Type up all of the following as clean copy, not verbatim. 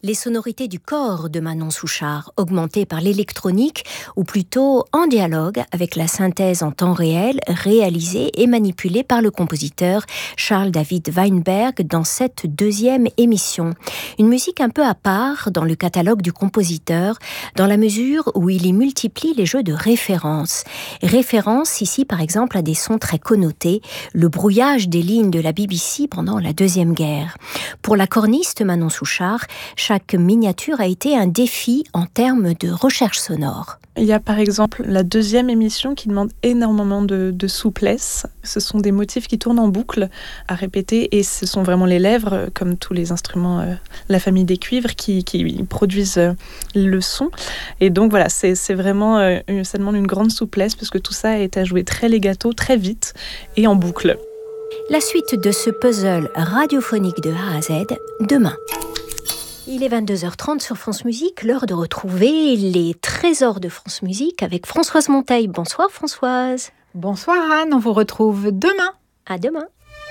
Les sonorités du corps de Manon Souchard, augmentées par l'électronique, ou plutôt en dialogue avec la synthèse en temps réel, réalisée et manipulée par le compositeur Charles David Weinberg dans cette deuxième émission. Une musique un peu à part dans le catalogue du compositeur, dans la mesure où il y multiplie les jeux de références. Références ici par exemple à des sons très connotés, le brouillage des lignes de la BBC pendant la Deuxième Guerre. Pour la corniste Manon Souchard, chaque miniature a été un défi en termes de recherche sonore. Il y a par exemple la deuxième émission qui demande énormément de souplesse. Ce sont des motifs qui tournent en boucle à répéter et ce sont vraiment les lèvres, comme tous les instruments, la famille des cuivres, qui produisent le son. Et donc voilà, c'est vraiment, ça demande une grande souplesse parce que tout ça est à jouer très legato, très vite et en boucle. La suite de ce puzzle radiophonique de A à Z, demain. Il est 22h30 sur France Musique, l'heure de retrouver les trésors de France Musique avec Françoise Monteil. Bonsoir Françoise. Bonsoir Anne, on vous retrouve demain. À demain.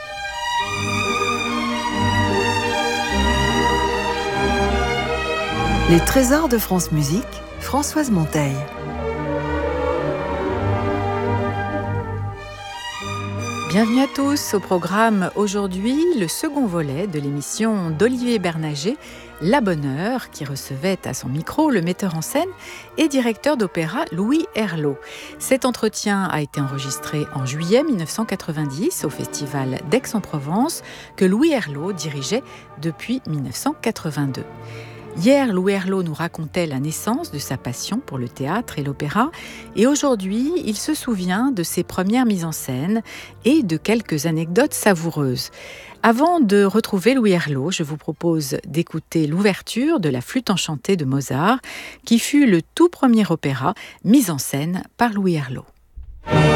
Les trésors de France Musique, Françoise Monteil. Bienvenue à tous au programme aujourd'hui, le second volet de l'émission d'Olivier Bernager, La Bonne Heure, qui recevait à son micro le metteur en scène et directeur d'opéra Louis Herlaut. Cet entretien a été enregistré en juillet 1990 au Festival d'Aix-en-Provence que Louis Herlaut dirigeait depuis 1982. Hier, Louis Herlaut nous racontait la naissance de sa passion pour le théâtre et l'opéra, et aujourd'hui, il se souvient de ses premières mises en scène et de quelques anecdotes savoureuses. Avant de retrouver Louis Herlaut, je vous propose d'écouter l'ouverture de La Flûte enchantée de Mozart, qui fut le tout premier opéra mis en scène par Louis Herlaut.